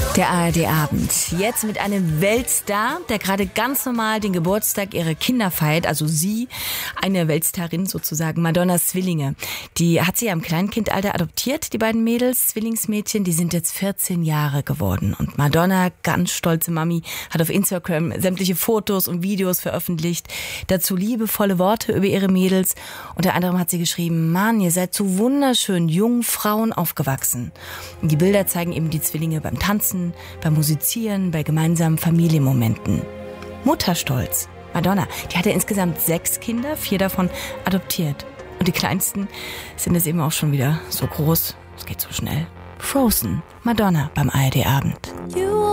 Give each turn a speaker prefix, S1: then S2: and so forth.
S1: Der ARD-Abend. Jetzt mit einem Weltstar, der gerade ganz normal den Geburtstag ihrer Kinder feiert. Also sie, eine Weltstarin sozusagen, Madonnas Zwillinge. Die hat sie ja im Kleinkindalter adoptiert, die beiden Mädels, Zwillingsmädchen. Die sind jetzt 14 Jahre geworden. Und Madonna, ganz stolze Mami, hat auf Instagram sämtliche Fotos und Videos veröffentlicht. Dazu liebevolle Worte über ihre Mädels. Unter anderem hat sie geschrieben: Mann, ihr seid so wunderschön jungen Frauen aufgewachsen. Und die Bilder zeigen eben die Zwillinge beim Tanzen, beim Musizieren, bei gemeinsamen Familienmomenten. Mutterstolz. Madonna, die hatte insgesamt 6 Kinder, 4 davon adoptiert. Und die kleinsten sind es eben auch schon wieder so groß. Es geht so schnell. Frozen. Madonna beim ARD-Abend.